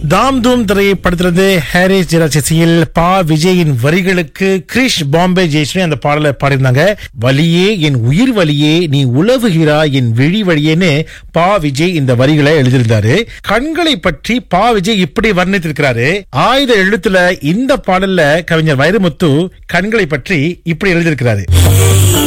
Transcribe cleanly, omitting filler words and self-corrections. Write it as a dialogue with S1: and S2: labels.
S1: தாம் தூம் திரைப்படத்திலிருந்து ஹாரிஸ் ஜெயராஜ் இசையில் பா விஜயின் வரிகளுக்கு கிரிஷ் பாம்பே ஜெயஸ்ரீ அந்த பாடலை பாடியிருந்தாங்க. வலியே என் உயிர் வலியே நீ உலவுகிறாய் என் விழி வழியேன்னு பா விஜய் இந்த வரிகளை எழுதியிருந்தாரு. கண்களை பற்றி பா விஜய் இப்படி வர்ணித்திருக்கிறாரு. ஆயுத எழுத்துல இந்த பாடல்ல கவிஞர் வைரமுத்து கண்களை பற்றி இப்படி எழுதியிருக்கிறாரு.